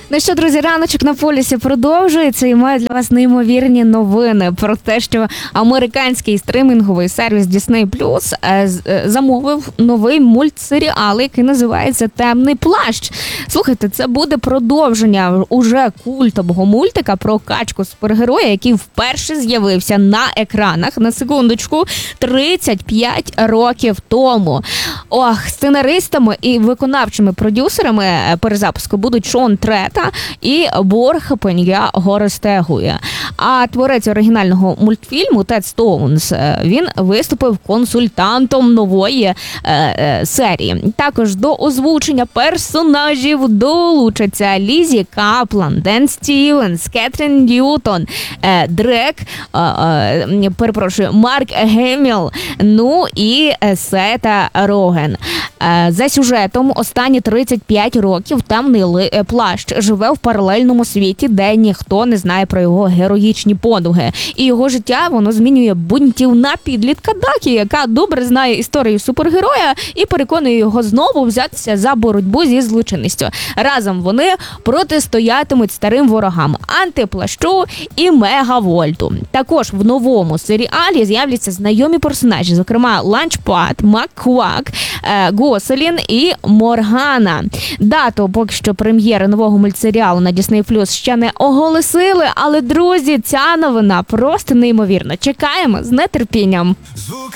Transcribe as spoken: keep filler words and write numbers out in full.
Ну що, друзі, раночок на полюсі продовжується і маю для вас неймовірні новини про те, що американський стримінговий сервіс Disney Plus замовив новий мультсеріал, який називається «Темний плащ». Слухайте, це буде продовження уже культового мультика про качку-супергероя, який вперше з'явився на екранах, на секундочку, тридцять п'ять років тому. Ох, сценаристами і виконавчими продюсерами перезапуску будуть Шон Трета і Борг Пен'я Горестегуя. А творець оригінального мультфільму Тед Стоунс, він виступив консультантом нової е, е, серії. Також до озвучення персонажів долучаться Лізі Каплан, Ден Стівенс, Кетрін Ньютон, е, Дрек, е, е, перепрошую, Марк Геміл, ну і Сета Роген. Е, за сюжетом останні тридцять п'ять років темний плащ живе в паралельному світі, де ніхто не знає про його героїчні подвиги. І його життя, воно змінює бунтівна підлітка Дакі, яка добре знає історію супергероя і переконує його знову взятися за боротьбу зі злочинністю. Разом вони протистоятимуть старим ворогам – антиплащу і Мегавольту. Також в новому серіалі з'являться знайомі персонажі, зокрема Ланчпад, Макквак, Госелін і Моргана. Дату поки що прем'єри нового мультсеріалу на Disney Plus ще не оголосили, але, друзі, ця новина просто неймовірна. Чекаємо з нетерпінням. Звуки